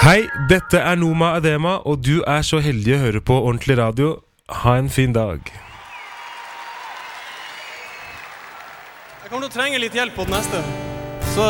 Hei, dette Noma Adema, og du så heldig å høre på Ordentlig Radio. Ha en fin dag. Jeg kommer til å trenge litt hjelp på den neste.